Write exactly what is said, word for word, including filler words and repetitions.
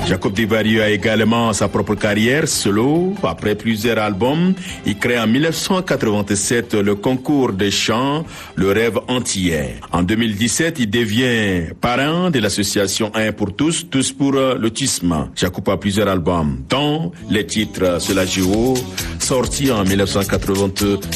Jacob Desvarieux a également sa propre carrière solo. Après plusieurs albums, il crée en mille neuf cent quatre-vingt-sept le concours des chants Le Rêve Antillais. En deux mille dix-sept, il devient parrain de l'association Un pour tous, tous pour l'autisme. Jacob a plusieurs albums, dont les titres Solageo, sorti en mille neuf cent quatre-vingt-deux.